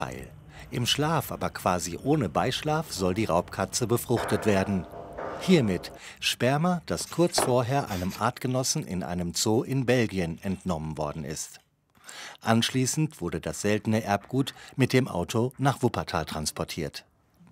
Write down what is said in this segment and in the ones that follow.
Beil. Im Schlaf, aber quasi ohne Beischlaf, soll die Raubkatze befruchtet werden. Hiermit Sperma, das kurz vorher einem Artgenossen in einem Zoo in Belgien entnommen worden ist. Anschließend wurde das seltene Erbgut mit dem Auto nach Wuppertal transportiert.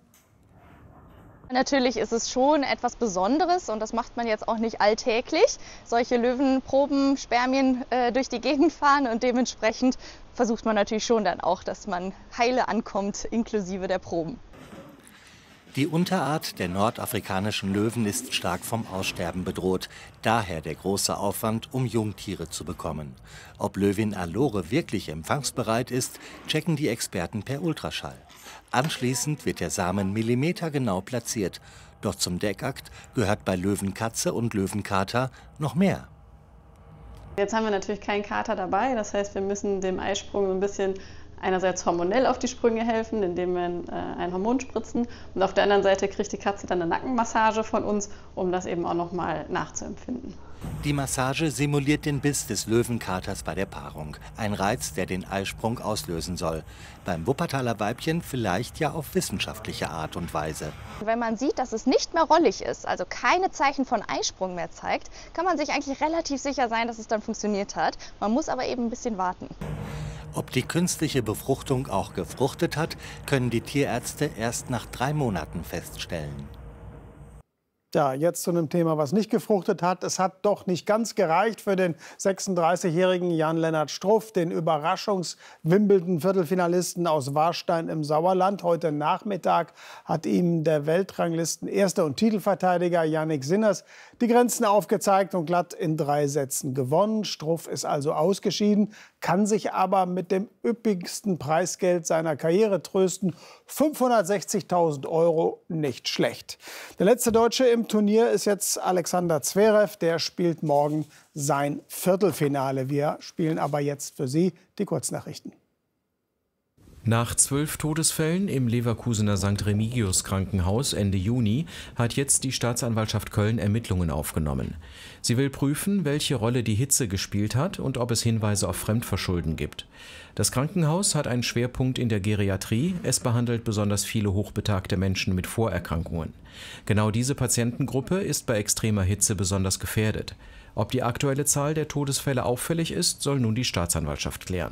Natürlich ist es schon etwas Besonderes und das macht man jetzt auch nicht alltäglich. Solche Löwenproben, Spermien durch die Gegend fahren und dementsprechend versucht man natürlich schon dann auch, dass man heile ankommt, inklusive der Proben. Die Unterart der nordafrikanischen Löwen ist stark vom Aussterben bedroht. Daher der große Aufwand, um Jungtiere zu bekommen. Ob Löwin Allore wirklich empfangsbereit ist, checken die Experten per Ultraschall. Anschließend wird der Samen millimetergenau platziert. Doch zum Deckakt gehört bei Löwenkatze und Löwenkater noch mehr. Jetzt haben wir natürlich keinen Kater dabei, das heißt, wir müssen dem Eisprung so ein bisschen einerseits hormonell auf die Sprünge helfen, indem wir ein Hormon spritzen, und auf der anderen Seite kriegt die Katze dann eine Nackenmassage von uns, um das eben auch noch mal nachzuempfinden. Die Massage simuliert den Biss des Löwenkaters bei der Paarung. Ein Reiz, der den Eisprung auslösen soll. Beim Wuppertaler Weibchen vielleicht ja auf wissenschaftliche Art und Weise. Wenn man sieht, dass es nicht mehr rollig ist, also keine Zeichen von Eisprung mehr zeigt, kann man sich eigentlich relativ sicher sein, dass es dann funktioniert hat. Man muss aber eben ein bisschen warten. Ob die künstliche Befruchtung auch gefruchtet hat, können die Tierärzte erst nach 3 Monaten feststellen. Ja, jetzt zu einem Thema, was nicht gefruchtet hat. Es hat doch nicht ganz gereicht für den 36-jährigen Jan-Lennart Struff, den Überraschungs-Wimbledon-Viertelfinalisten aus Warstein im Sauerland. Heute Nachmittag hat ihm der Weltranglisten-Erster und Titelverteidiger Jannik Sinners die Grenzen aufgezeigt und glatt in 3 Sätzen gewonnen. Struff ist also ausgeschieden, kann sich aber mit dem üppigsten Preisgeld seiner Karriere trösten. 560.000 €, nicht schlecht. Der letzte Deutsche im Turnier ist jetzt Alexander Zverev. Der spielt morgen sein Viertelfinale. Wir spielen aber jetzt für Sie die Kurznachrichten. Nach 12 Todesfällen im Leverkusener St. Remigius Krankenhaus Ende Juni hat jetzt die Staatsanwaltschaft Köln Ermittlungen aufgenommen. Sie will prüfen, welche Rolle die Hitze gespielt hat und ob es Hinweise auf Fremdverschulden gibt. Das Krankenhaus hat einen Schwerpunkt in der Geriatrie. Es behandelt besonders viele hochbetagte Menschen mit Vorerkrankungen. Genau diese Patientengruppe ist bei extremer Hitze besonders gefährdet. Ob die aktuelle Zahl der Todesfälle auffällig ist, soll nun die Staatsanwaltschaft klären.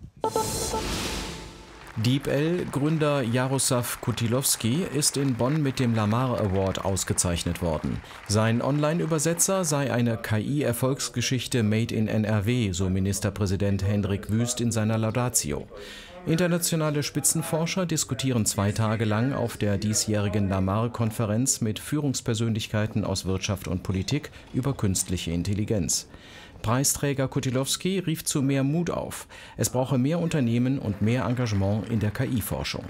DeepL-Gründer Jaroslav Kutilowski ist in Bonn mit dem Lamar Award ausgezeichnet worden. Sein Online-Übersetzer sei eine KI-Erfolgsgeschichte made in NRW, so Ministerpräsident Hendrik Wüst in seiner Laudatio. Internationale Spitzenforscher diskutieren 2 Tage lang auf der diesjährigen Lamar-Konferenz mit Führungspersönlichkeiten aus Wirtschaft und Politik über künstliche Intelligenz. Preisträger Kutilowski rief zu mehr Mut auf. Es brauche mehr Unternehmen und mehr Engagement in der KI-Forschung.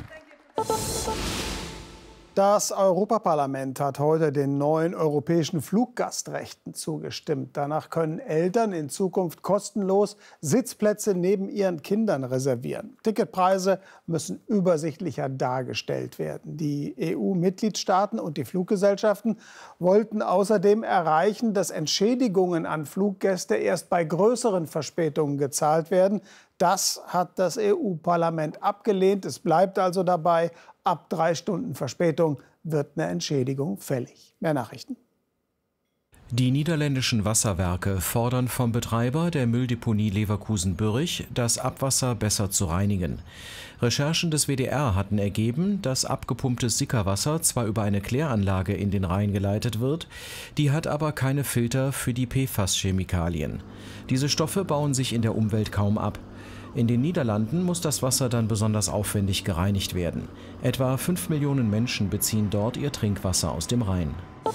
Das Europaparlament hat heute den neuen europäischen Fluggastrechten zugestimmt. Danach können Eltern in Zukunft kostenlos Sitzplätze neben ihren Kindern reservieren. Ticketpreise müssen übersichtlicher dargestellt werden. Die EU-Mitgliedstaaten und die Fluggesellschaften wollten außerdem erreichen, dass Entschädigungen an Fluggäste erst bei größeren Verspätungen gezahlt werden. Das hat das EU-Parlament abgelehnt. Es bleibt also dabei, ab 3 Stunden Verspätung wird eine Entschädigung fällig. Mehr Nachrichten. Die niederländischen Wasserwerke fordern vom Betreiber der Mülldeponie Leverkusen-Bürrich, das Abwasser besser zu reinigen. Recherchen des WDR hatten ergeben, dass abgepumptes Sickerwasser zwar über eine Kläranlage in den Rhein geleitet wird, die hat aber keine Filter für die PFAS-Chemikalien. Diese Stoffe bauen sich in der Umwelt kaum ab. In den Niederlanden muss das Wasser dann besonders aufwendig gereinigt werden. Etwa 5 Millionen Menschen beziehen dort ihr Trinkwasser aus dem Rhein.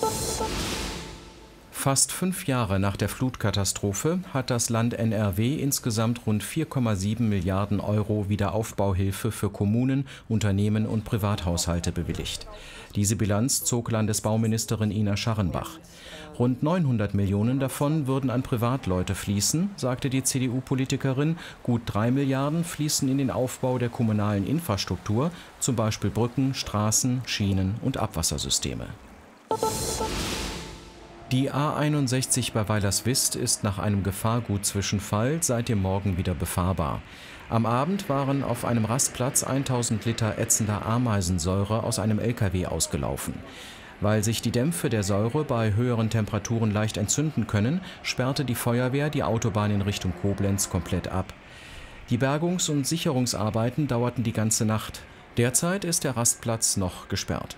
Fast 5 Jahre nach der Flutkatastrophe hat das Land NRW insgesamt rund 4,7 Milliarden € Wiederaufbauhilfe für Kommunen, Unternehmen und Privathaushalte bewilligt. Diese Bilanz zog Landesbauministerin Ina Scharrenbach. Rund 900 Millionen davon würden an Privatleute fließen, sagte die CDU-Politikerin. Gut 3 Milliarden fließen in den Aufbau der kommunalen Infrastruktur, zum Beispiel Brücken, Straßen, Schienen und Abwassersysteme. Die A61 bei Weilerswist ist nach einem Gefahrgutzwischenfall seit dem Morgen wieder befahrbar. Am Abend waren auf einem Rastplatz 1000 Liter ätzender Ameisensäure aus einem LKW ausgelaufen. Weil sich die Dämpfe der Säure bei höheren Temperaturen leicht entzünden können, sperrte die Feuerwehr die Autobahn in Richtung Koblenz komplett ab. Die Bergungs- und Sicherungsarbeiten dauerten die ganze Nacht. Derzeit ist der Rastplatz noch gesperrt.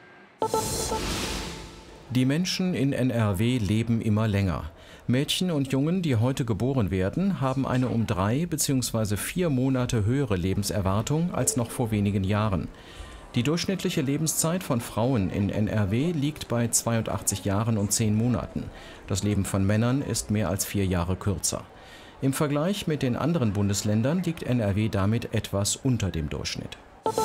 Die Menschen in NRW leben immer länger. Mädchen und Jungen, die heute geboren werden, haben eine um 3 bzw. 4 Monate höhere Lebenserwartung als noch vor wenigen Jahren. Die durchschnittliche Lebenszeit von Frauen in NRW liegt bei 82 Jahren und 10 Monaten. Das Leben von Männern ist mehr als 4 Jahre kürzer. Im Vergleich mit den anderen Bundesländern liegt NRW damit etwas unter dem Durchschnitt.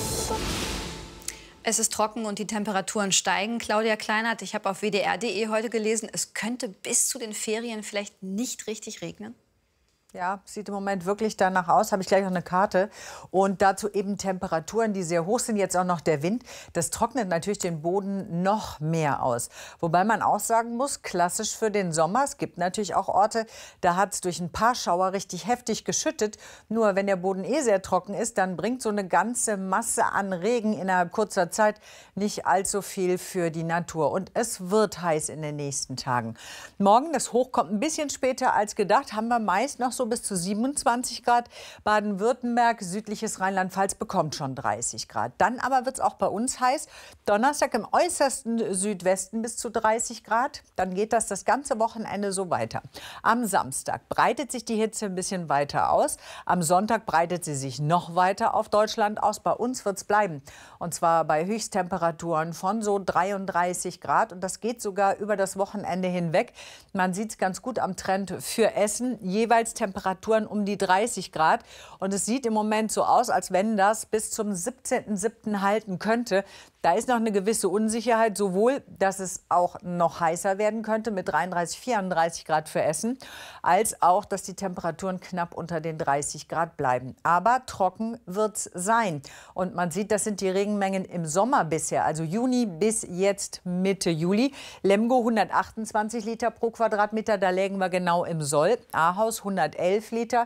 Es ist trocken und die Temperaturen steigen. Claudia Kleinert, ich habe auf WDR.de heute gelesen, es könnte bis zu den Ferien vielleicht nicht richtig regnen. Ja, sieht im Moment wirklich danach aus. Habe ich gleich noch eine Karte. Und dazu eben Temperaturen, die sehr hoch sind. Jetzt auch noch der Wind. Das trocknet natürlich den Boden noch mehr aus. Wobei man auch sagen muss, klassisch für den Sommer. Es gibt natürlich auch Orte, da hat es durch ein paar Schauer richtig heftig geschüttet. Nur wenn der Boden sehr trocken ist, dann bringt so eine ganze Masse an Regen innerhalb kurzer Zeit nicht allzu viel für die Natur. Und es wird heiß in den nächsten Tagen. Morgen, das Hoch kommt ein bisschen später als gedacht, haben wir meist noch so bis zu 27 Grad. Baden-Württemberg, südliches Rheinland-Pfalz bekommt schon 30 Grad. Dann aber wird es auch bei uns heiß. Donnerstag im äußersten Südwesten bis zu 30 Grad. Dann geht das ganze Wochenende so weiter. Am Samstag breitet sich die Hitze ein bisschen weiter aus. Am Sonntag breitet sie sich noch weiter auf Deutschland aus. Bei uns wird es bleiben. Und zwar bei Höchsttemperaturen von so 33 Grad. Und das geht sogar über das Wochenende hinweg. Man sieht es ganz gut am Trend für Essen. Jeweils Temperaturen um die 30 Grad. Und es sieht im Moment so aus, als wenn das bis zum 17.07. halten könnte. Da ist noch eine gewisse Unsicherheit, sowohl, dass es auch noch heißer werden könnte mit 33, 34 Grad für Essen, als auch, dass die Temperaturen knapp unter den 30 Grad bleiben. Aber trocken wird es sein. Und man sieht, das sind die Regenmengen im Sommer bisher, also Juni bis jetzt Mitte Juli. Lemgo 128 Liter pro Quadratmeter, da lägen wir genau im Soll. Ahaus 111 Liter,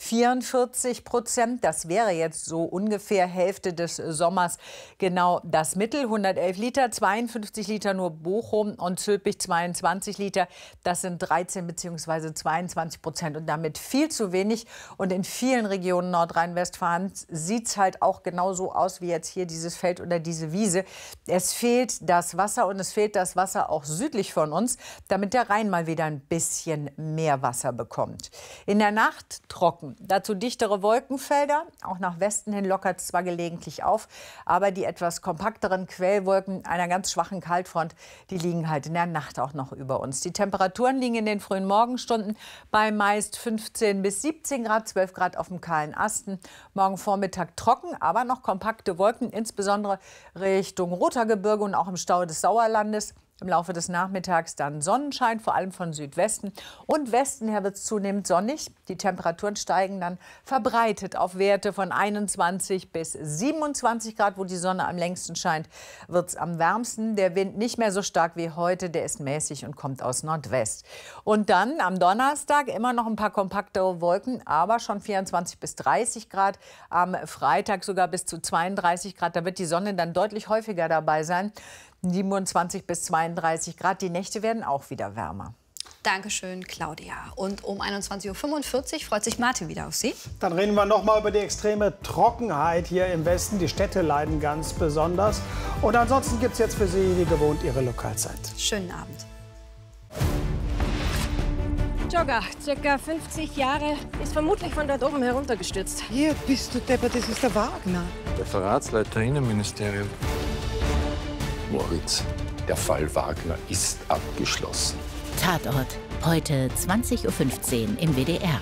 44%. Das wäre jetzt so ungefähr Hälfte des Sommers genau das Mittel. 111 Liter, 52 Liter nur Bochum und Zülpich 22 Liter. Das sind 13 bzw. 22% und damit viel zu wenig. Und in vielen Regionen Nordrhein-Westfalens sieht es halt auch genauso aus wie jetzt hier dieses Feld oder diese Wiese. Es fehlt das Wasser und es fehlt das Wasser auch südlich von uns, damit der Rhein mal wieder ein bisschen mehr Wasser bekommt. In der Nacht trocken, dazu dichtere Wolkenfelder. Auch nach Westen hin lockert es zwar gelegentlich auf, aber die etwas kompakteren Quellwolken einer ganz schwachen Kaltfront, die liegen halt in der Nacht auch noch über uns. Die Temperaturen liegen in den frühen Morgenstunden bei meist 15 bis 17 Grad, 12 Grad auf dem kahlen Asten. Morgen Vormittag trocken, aber noch kompakte Wolken, insbesondere Richtung Rothaargebirge und auch im Stau des Sauerlandes. Im Laufe des Nachmittags dann Sonnenschein, vor allem von Südwesten. Und Westen her wird es zunehmend sonnig. Die Temperaturen steigen dann verbreitet auf Werte von 21 bis 27 Grad, wo die Sonne am längsten scheint, wird es am wärmsten. Der Wind nicht mehr so stark wie heute, der ist mäßig und kommt aus Nordwest. Und dann am Donnerstag immer noch ein paar kompaktere Wolken, aber schon 24 bis 30 Grad. Am Freitag sogar bis zu 32 Grad. Da wird die Sonne dann deutlich häufiger dabei sein. 27 bis 32 Grad. Die Nächte werden auch wieder wärmer. Dankeschön, Claudia. Und um 21:45 Uhr freut sich Martin wieder auf Sie. Dann reden wir noch mal über die extreme Trockenheit hier im Westen. Die Städte leiden ganz besonders. Und ansonsten gibt es jetzt für Sie wie gewohnt Ihre Lokalzeit. Schönen Abend. Jogger, circa 50 Jahre, ist vermutlich von dort oben heruntergestürzt. Hier bist du deppert, das ist der Wagner. Referatsleiter Innenministerium. Moritz, der Fall Wagner ist abgeschlossen. Tatort, heute 20:15 Uhr im WDR.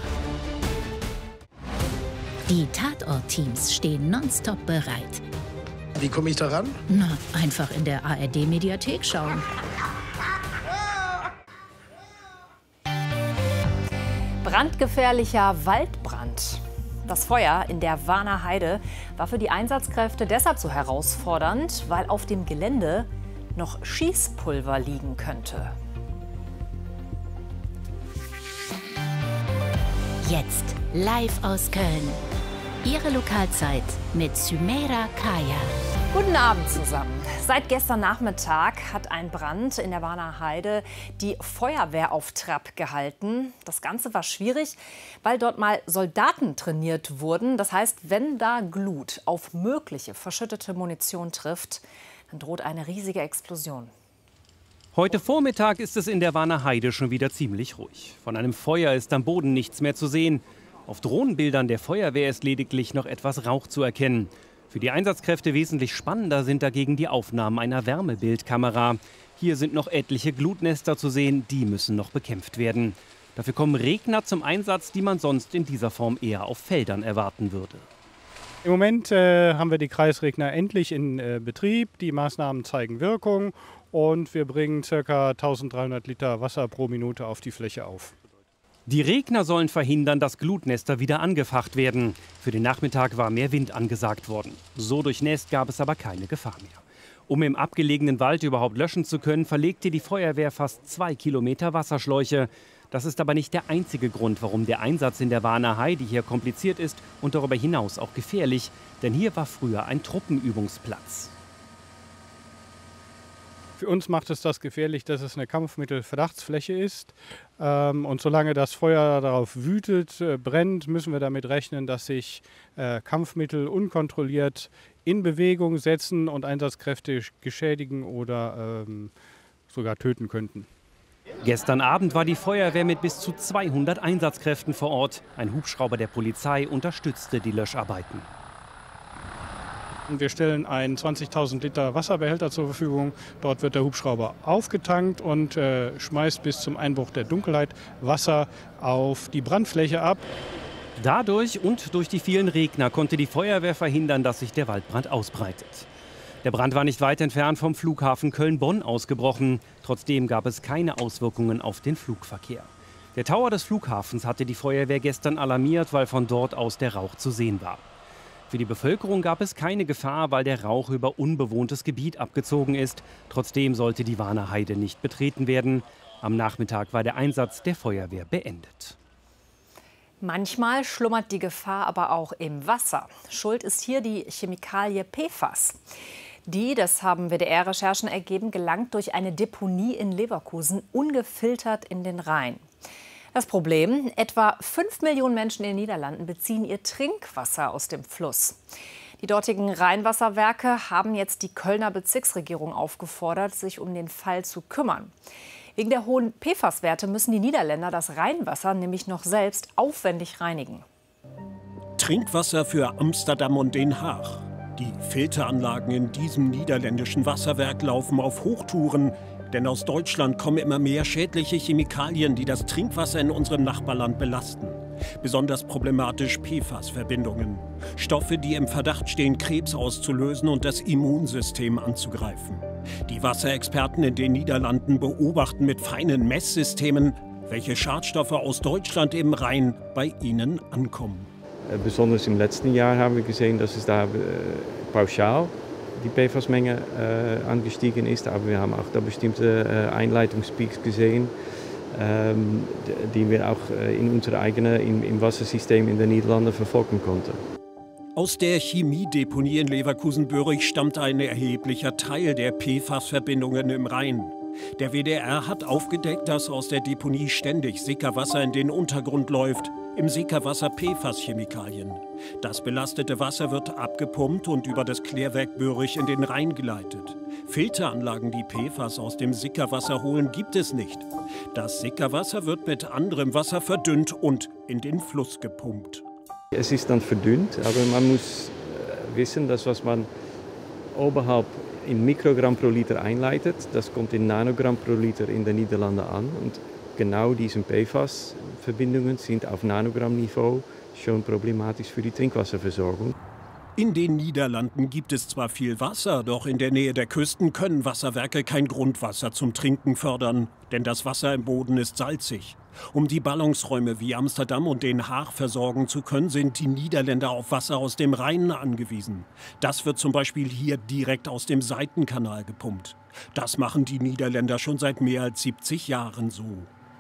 Die Tatort-Teams stehen nonstop bereit. Wie komme ich da ran? Na, einfach in der ARD-Mediathek schauen. Brandgefährlicher Waldbrand. Das Feuer in der Warner Heide war für die Einsatzkräfte deshalb so herausfordernd, weil auf dem Gelände noch Schießpulver liegen könnte. Jetzt live aus Köln. Ihre Lokalzeit mit Sümeira Kaya. Guten Abend zusammen. Seit gestern Nachmittag hat ein Brand in der Warner Heide die Feuerwehr auf Trab gehalten. Das Ganze war schwierig, weil dort mal Soldaten trainiert wurden. Das heißt, wenn da Glut auf mögliche verschüttete Munition trifft, dann droht eine riesige Explosion. Heute Vormittag ist es in der Warner Heide schon wieder ziemlich ruhig. Von einem Feuer ist am Boden nichts mehr zu sehen. Auf Drohnenbildern der Feuerwehr ist lediglich noch etwas Rauch zu erkennen. Für die Einsatzkräfte wesentlich spannender sind dagegen die Aufnahmen einer Wärmebildkamera. Hier sind noch etliche Glutnester zu sehen, die müssen noch bekämpft werden. Dafür kommen Regner zum Einsatz, die man sonst in dieser Form eher auf Feldern erwarten würde. Im Moment haben wir die Kreisregner endlich in Betrieb. Die Maßnahmen zeigen Wirkung und wir bringen ca. 1300 Liter Wasser pro Minute auf die Fläche auf. Die Regner sollen verhindern, dass Glutnester wieder angefacht werden. Für den Nachmittag war mehr Wind angesagt worden. So durchnässt gab es aber keine Gefahr mehr. Um im abgelegenen Wald überhaupt löschen zu können, verlegte die Feuerwehr fast 2 Kilometer Wasserschläuche. Das ist aber nicht der einzige Grund, warum der Einsatz in der Warner Heide hier kompliziert ist und darüber hinaus auch gefährlich. Denn hier war früher ein Truppenübungsplatz. Für uns macht es das gefährlich, dass es eine Kampfmittelverdachtsfläche ist. Und solange das Feuer darauf wütet, brennt, müssen wir damit rechnen, dass sich Kampfmittel unkontrolliert in Bewegung setzen und Einsatzkräfte geschädigen oder sogar töten könnten. Gestern Abend war die Feuerwehr mit bis zu 200 Einsatzkräften vor Ort. Ein Hubschrauber der Polizei unterstützte die Löscharbeiten. Wir stellen einen 20.000 Liter Wasserbehälter zur Verfügung. Dort wird der Hubschrauber aufgetankt und schmeißt bis zum Einbruch der Dunkelheit Wasser auf die Brandfläche ab. Dadurch und durch die vielen Regner konnte die Feuerwehr verhindern, dass sich der Waldbrand ausbreitet. Der Brand war nicht weit entfernt vom Flughafen Köln-Bonn ausgebrochen. Trotzdem gab es keine Auswirkungen auf den Flugverkehr. Der Tower des Flughafens hatte die Feuerwehr gestern alarmiert, weil von dort aus der Rauch zu sehen war. Für die Bevölkerung gab es keine Gefahr, weil der Rauch über unbewohntes Gebiet abgezogen ist. Trotzdem sollte die Warner Heide nicht betreten werden. Am Nachmittag war der Einsatz der Feuerwehr beendet. Manchmal schlummert die Gefahr aber auch im Wasser. Schuld ist hier die Chemikalie PFAS. Die, das haben WDR-Recherchen ergeben, gelangt durch eine Deponie in Leverkusen ungefiltert in den Rhein. Das Problem: etwa 5 Millionen Menschen in den Niederlanden beziehen ihr Trinkwasser aus dem Fluss. Die dortigen Rheinwasserwerke haben jetzt die Kölner Bezirksregierung aufgefordert, sich um den Fall zu kümmern. Wegen der hohen PFAS-Werte müssen die Niederländer das Rheinwasser nämlich noch selbst aufwendig reinigen. Trinkwasser für Amsterdam und Den Haag. Die Filteranlagen in diesem niederländischen Wasserwerk laufen auf Hochtouren. Denn aus Deutschland kommen immer mehr schädliche Chemikalien, die das Trinkwasser in unserem Nachbarland belasten. Besonders problematisch PFAS-Verbindungen. Stoffe, die im Verdacht stehen, Krebs auszulösen und das Immunsystem anzugreifen. Die Wasserexperten in den Niederlanden beobachten mit feinen Messsystemen, welche Schadstoffe aus Deutschland im Rhein bei ihnen ankommen. Besonders im letzten Jahr haben wir gesehen, dass es da pauschal die PFAS-Menge angestiegen ist, aber wir haben auch da bestimmte Einleitungspeaks gesehen, die wir auch in unser eigenes im Wassersystem in den Niederlanden verfolgen konnten. Aus der Chemiedeponie in Leverkusen-Börrich stammt ein erheblicher Teil der PFAS-Verbindungen im Rhein. Der WDR hat aufgedeckt, dass aus der Deponie ständig Sickerwasser in den Untergrund läuft. Im Sickerwasser PFAS-Chemikalien. Das belastete Wasser wird abgepumpt und über das Klärwerk Börrich in den Rhein geleitet. Filteranlagen, die PFAS aus dem Sickerwasser holen, gibt es nicht. Das Sickerwasser wird mit anderem Wasser verdünnt und in den Fluss gepumpt. Es ist dann verdünnt, aber man muss wissen, dass was man oberhalb in Mikrogramm pro Liter einleitet, das kommt in Nanogramm pro Liter in den Niederlanden an. Und genau diese PFAS-Verbindungen sind auf Nanogrammniveau schon problematisch für die Trinkwasserversorgung. In den Niederlanden gibt es zwar viel Wasser, doch in der Nähe der Küsten können Wasserwerke kein Grundwasser zum Trinken fördern, denn das Wasser im Boden ist salzig. Um die Ballungsräume wie Amsterdam und Den Haag versorgen zu können, sind die Niederländer auf Wasser aus dem Rhein angewiesen. Das wird zum Beispiel hier direkt aus dem Seitenkanal gepumpt. Das machen die Niederländer schon seit mehr als 70 Jahren so.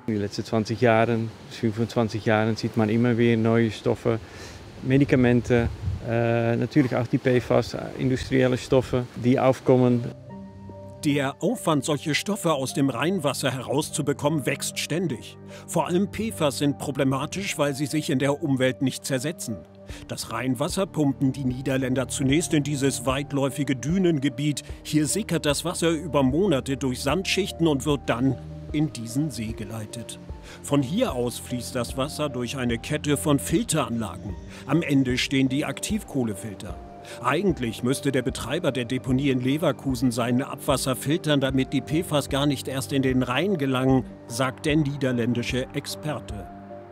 In den letzten 20 Jahren, 25 Jahren sieht man immer wieder neue Stoffe, Medikamente, natürlich auch die PFAS, industrielle Stoffe, die aufkommen. Der Aufwand, solche Stoffe aus dem Rheinwasser herauszubekommen, wächst ständig. Vor allem PFAS sind problematisch, weil sie sich in der Umwelt nicht zersetzen. Das Rheinwasser pumpen die Niederländer zunächst in dieses weitläufige Dünengebiet. Hier sickert das Wasser über Monate durch Sandschichten und wird dann in diesen See geleitet. Von hier aus fließt das Wasser durch eine Kette von Filteranlagen. Am Ende stehen die Aktivkohlefilter. Eigentlich müsste der Betreiber der Deponie in Leverkusen sein Abwasser filtern, damit die PFAS gar nicht erst in den Rhein gelangen, sagt der niederländische Experte.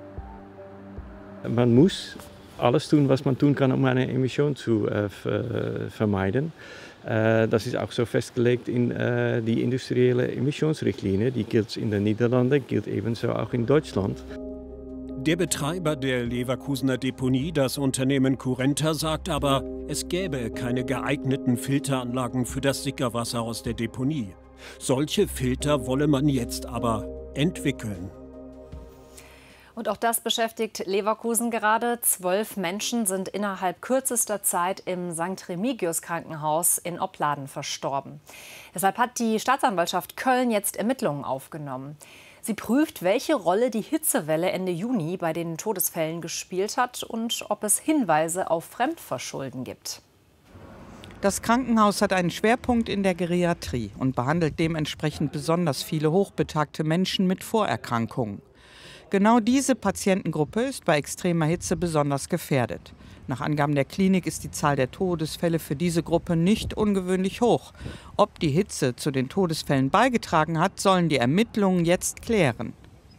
Man muss alles tun, was man tun kann, um eine Emission zu vermeiden. Das ist auch so festgelegt in die industrielle Emissionsrichtlinie. Die gilt in den Niederlanden, gilt ebenso auch in Deutschland. Der Betreiber der Leverkusener Deponie, das Unternehmen Currenta, sagt aber, es gäbe keine geeigneten Filteranlagen für das Sickerwasser aus der Deponie. Solche Filter wolle man jetzt aber entwickeln. Und auch das beschäftigt Leverkusen gerade. 12 Menschen sind innerhalb kürzester Zeit im St. Remigius Krankenhaus in Opladen verstorben. Deshalb hat die Staatsanwaltschaft Köln jetzt Ermittlungen aufgenommen. Sie prüft, welche Rolle die Hitzewelle Ende Juni bei den Todesfällen gespielt hat und ob es Hinweise auf Fremdverschulden gibt. Das Krankenhaus hat einen Schwerpunkt in der Geriatrie und behandelt dementsprechend besonders viele hochbetagte Menschen mit Vorerkrankungen. Genau diese Patientengruppe ist bei extremer Hitze besonders gefährdet. Nach Angaben der Klinik ist die Zahl der Todesfälle für diese Gruppe nicht ungewöhnlich hoch. Ob die Hitze zu den Todesfällen beigetragen hat, sollen die Ermittlungen jetzt klären.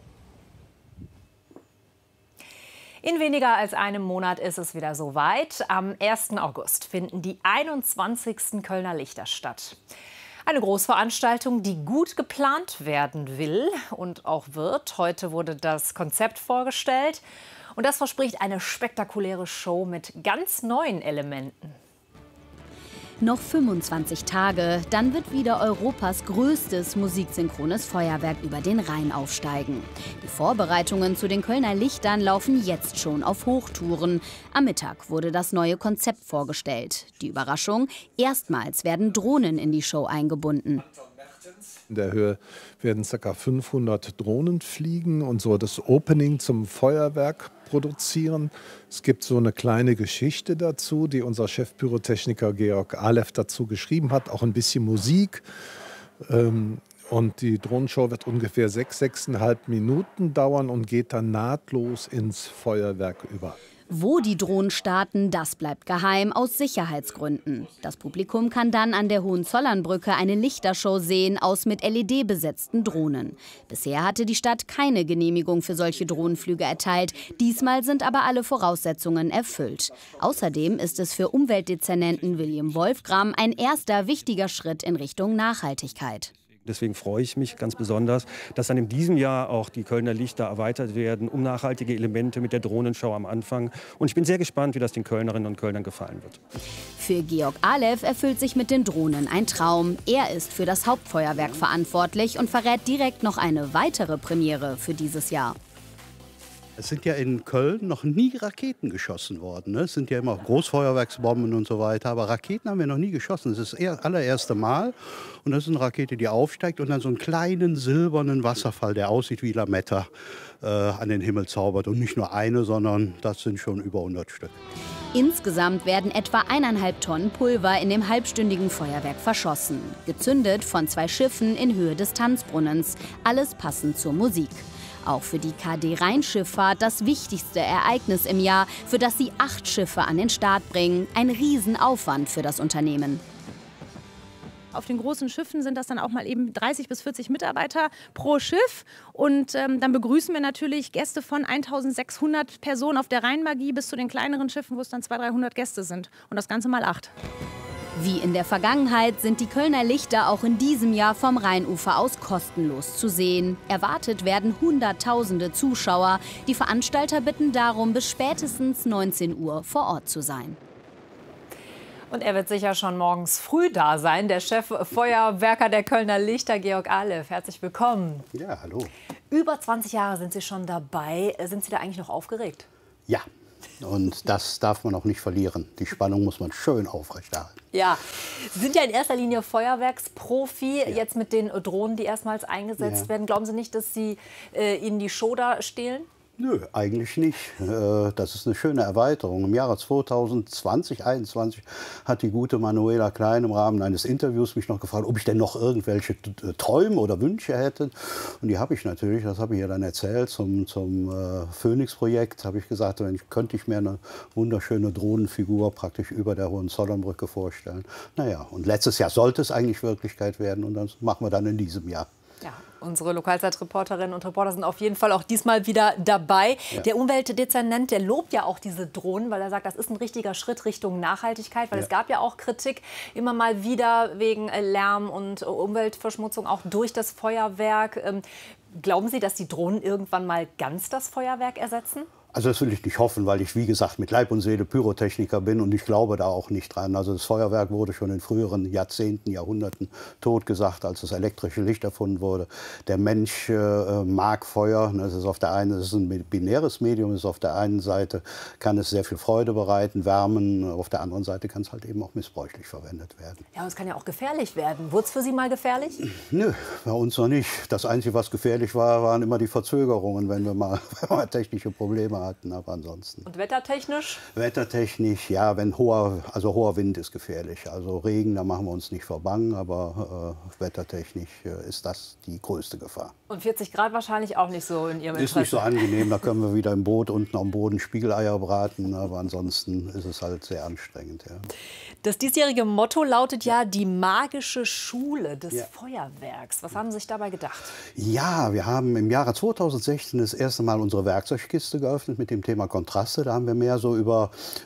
In weniger als einem Monat ist es wieder soweit. Am 1. August finden die 21. Kölner Lichter statt. Eine Großveranstaltung, die gut geplant werden will und auch wird. Heute wurde das Konzept vorgestellt. Und das verspricht eine spektakuläre Show mit ganz neuen Elementen. Noch 25 Tage, dann wird wieder Europas größtes musiksynchrones Feuerwerk über den Rhein aufsteigen. Die Vorbereitungen zu den Kölner Lichtern laufen jetzt schon auf Hochtouren. Am Mittag wurde das neue Konzept vorgestellt. Die Überraschung: erstmals werden Drohnen in die Show eingebunden. In der Höhe werden ca. 500 Drohnen fliegen und so das Opening zum Feuerwerk produzieren. Es gibt so eine kleine Geschichte dazu, die unser Chefpyrotechniker Georg Alev dazu geschrieben hat, auch ein bisschen Musik. Und die Drohnenshow wird ungefähr 6,5 Minuten dauern und geht dann nahtlos ins Feuerwerk über. Wo die Drohnen starten, das bleibt geheim aus Sicherheitsgründen. Das Publikum kann dann an der Hohenzollernbrücke eine Lichtershow sehen aus mit LED besetzten Drohnen. Bisher hatte die Stadt keine Genehmigung für solche Drohnenflüge erteilt. Diesmal sind aber alle Voraussetzungen erfüllt. Außerdem ist es für Umweltdezernenten William Wolfgram ein erster wichtiger Schritt in Richtung Nachhaltigkeit. Deswegen freue ich mich ganz besonders, dass dann in diesem Jahr auch die Kölner Lichter erweitert werden um nachhaltige Elemente mit der Drohnenshow am Anfang. Und ich bin sehr gespannt, wie das den Kölnerinnen und Kölnern gefallen wird. Für Georg Alev erfüllt sich mit den Drohnen ein Traum. Er ist für das Hauptfeuerwerk verantwortlich und verrät direkt noch eine weitere Premiere für dieses Jahr. Es sind ja in Köln noch nie Raketen geschossen worden. Es sind ja immer Großfeuerwerksbomben und so weiter. Aber Raketen haben wir noch nie geschossen. Das ist das allererste Mal. Und das ist eine Rakete, die aufsteigt und dann so einen kleinen silbernen Wasserfall, der aussieht wie Lametta, an den Himmel zaubert. Und nicht nur eine, sondern das sind schon über 100 Stück. Insgesamt werden etwa 1,5 Tonnen Pulver in dem halbstündigen Feuerwerk verschossen. Gezündet von 2 Schiffen in Höhe des Tanzbrunnens. Alles passend zur Musik. Auch für die KD Rheinschifffahrt das wichtigste Ereignis im Jahr, für das sie 8 Schiffe an den Start bringen. Ein Riesenaufwand für das Unternehmen. Auf den großen Schiffen sind das dann auch mal eben 30 bis 40 Mitarbeiter pro Schiff. Und dann begrüßen wir natürlich Gäste von 1600 Personen auf der Rheinmagie bis zu den kleineren Schiffen, wo es dann 200, 300 Gäste sind. Und das Ganze mal 8. Wie in der Vergangenheit sind die Kölner Lichter auch in diesem Jahr vom Rheinufer aus kostenlos zu sehen. Erwartet werden Hunderttausende Zuschauer. Die Veranstalter bitten darum, bis spätestens 19 Uhr vor Ort zu sein. Und er wird sicher schon morgens früh da sein, der Cheffeuerwerker der Kölner Lichter, Georg Aleph. Herzlich willkommen. Ja, hallo. Über 20 Jahre sind Sie schon dabei. Sind Sie da eigentlich noch aufgeregt? Ja, und das darf man auch nicht verlieren. Die Spannung muss man schön aufrechterhalten. Ja, Sie sind ja in erster Linie Feuerwerksprofi. Ja. Jetzt mit den Drohnen, die erstmals eingesetzt werden. Glauben Sie nicht, dass Sie Ihnen die Show da stehlen? Nö, eigentlich nicht. Das ist eine schöne Erweiterung. Im Jahre 2021 hat die gute Manuela Klein im Rahmen eines Interviews mich noch gefragt, ob ich denn noch irgendwelche Träume oder Wünsche hätte. Und die habe ich natürlich, das habe ich ihr dann erzählt, zum Phoenix-Projekt habe ich gesagt, könnte ich mir eine wunderschöne Drohnenfigur praktisch über der Hohenzollernbrücke vorstellen. Naja, und letztes Jahr sollte es eigentlich Wirklichkeit werden und das machen wir dann in diesem Jahr. Ja, unsere Lokalzeitreporterinnen und Reporter sind auf jeden Fall auch diesmal wieder dabei. Ja. Der Umweltdezernent, der lobt ja auch diese Drohnen, weil er sagt, das ist ein richtiger Schritt Richtung Nachhaltigkeit. Weil es gab ja auch Kritik immer mal wieder wegen Lärm und Umweltverschmutzung, auch durch das Feuerwerk. Glauben Sie, dass die Drohnen irgendwann mal ganz das Feuerwerk ersetzen? Also das will ich nicht hoffen, weil ich, wie gesagt, mit Leib und Seele Pyrotechniker bin und ich glaube da auch nicht dran. Also das Feuerwerk wurde schon in früheren Jahrzehnten, Jahrhunderten totgesagt, als das elektrische Licht erfunden wurde. Der Mensch mag Feuer. Das ist das ist ein binäres Medium. Auf der einen Seite kann es sehr viel Freude bereiten, wärmen. Auf der anderen Seite kann es halt eben auch missbräuchlich verwendet werden. Ja, und es kann ja auch gefährlich werden. Wurde es für Sie mal gefährlich? Nö, bei uns noch nicht. Das Einzige, was gefährlich war, waren immer die Verzögerungen, wenn wir mal technische Probleme hatten, aber ansonsten. Und wettertechnisch? Wettertechnisch, ja, wenn hoher Wind ist gefährlich. Also Regen, da machen wir uns nicht vor Bang, aber wettertechnisch ist das die größte Gefahr. Und 40 Grad wahrscheinlich auch nicht so in Ihrem Interesse? Ist nicht so angenehm, da können wir wieder im Boot unten am Boden Spiegeleier braten, aber ansonsten ist es halt sehr anstrengend. Ja. Das diesjährige Motto lautet ja die magische Schule des Feuerwerks. Was haben Sie sich dabei gedacht? Ja, wir haben im Jahre 2016 das erste Mal unsere Werkzeugkiste geöffnet mit dem Thema Kontraste. Da haben wir mehr so über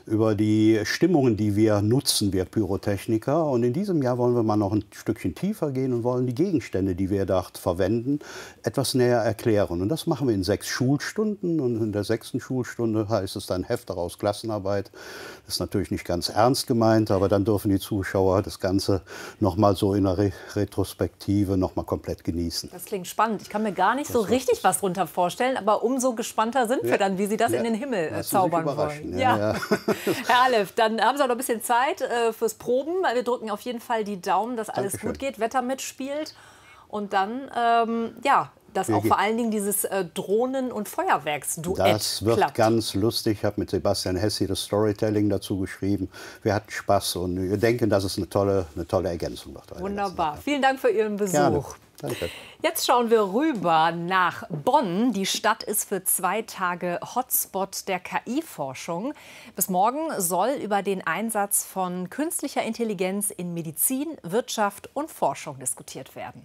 die Stimmungen, die wir nutzen, wir Pyrotechniker. Und in diesem Jahr wollen wir mal noch ein Stückchen tiefer gehen und wollen die Gegenstände, die wir dort verwenden, etwas näher erklären. Und das machen wir in 6 Schulstunden. Und in der 6. Schulstunde heißt es dann Heft daraus Klassenarbeit. Das ist natürlich nicht ganz ernst gemeint, aber dann dürfen die Zuschauer das Ganze noch mal so in einer Retrospektive noch mal komplett genießen. Das klingt spannend. Ich kann mir gar nicht so richtig was drunter vorstellen, aber umso gespannter sind wir dann, wie Sie das in den Himmel zaubern wollen. Ja. Herr Aleph, dann haben Sie auch noch ein bisschen Zeit fürs Proben. Wir drücken auf jeden Fall die Daumen, dass alles gut geht, Wetter mitspielt und dann, dass auch vor allen Dingen dieses Drohnen- und Feuerwerksduett Das wird klappt. ganz lustig. Ich habe mit Sebastian Hessi das Storytelling dazu geschrieben. Wir hatten Spaß und wir denken, dass es eine tolle Ergänzung wird. Wunderbar. Vielen Dank für Ihren Besuch. Gerne. Danke. Jetzt schauen wir rüber nach Bonn. Die Stadt ist für 2 Tage Hotspot der KI-Forschung. Bis morgen soll über den Einsatz von künstlicher Intelligenz in Medizin, Wirtschaft und Forschung diskutiert werden.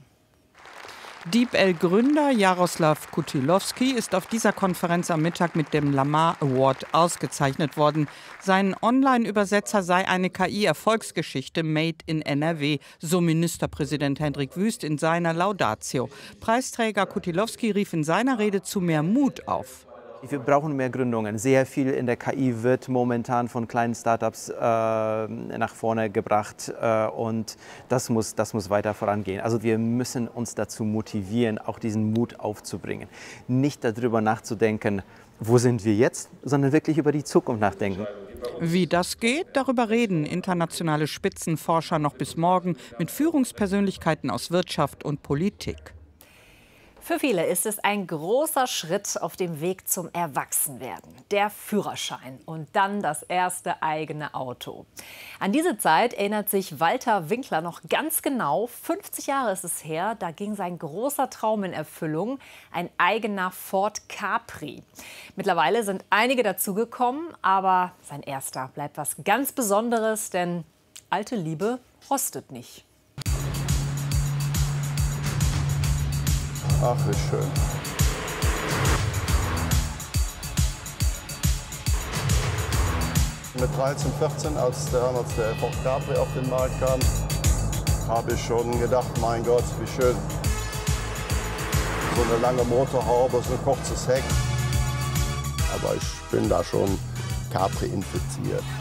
DeepL-Gründer Jaroslav Kutilowski ist auf dieser Konferenz am Mittag mit dem Lamar Award ausgezeichnet worden. Sein Online-Übersetzer sei eine KI-Erfolgsgeschichte made in NRW, so Ministerpräsident Hendrik Wüst in seiner Laudatio. Preisträger Kutilowski rief in seiner Rede zu mehr Mut auf. Wir brauchen mehr Gründungen. Sehr viel in der KI wird momentan von kleinen Startups nach vorne gebracht und das muss weiter vorangehen. Also wir müssen uns dazu motivieren, auch diesen Mut aufzubringen. Nicht darüber nachzudenken, wo sind wir jetzt, sondern wirklich über die Zukunft nachdenken. Wie das geht, darüber reden internationale Spitzenforscher noch bis morgen mit Führungspersönlichkeiten aus Wirtschaft und Politik. Für viele ist es ein großer Schritt auf dem Weg zum Erwachsenwerden. Der Führerschein und dann das erste eigene Auto. An diese Zeit erinnert sich Walter Winkler noch ganz genau. 50 Jahre ist es her, da ging sein großer Traum in Erfüllung. Ein eigener Ford Capri. Mittlerweile sind einige dazugekommen, aber sein erster bleibt was ganz Besonderes, denn alte Liebe rostet nicht. Ach, wie schön. Mit 13, 14, als der Ford Capri auf den Markt kam, habe ich schon gedacht, mein Gott, wie schön. So eine lange Motorhaube, so ein kurzes Heck. Aber ich bin da schon Capri infiziert.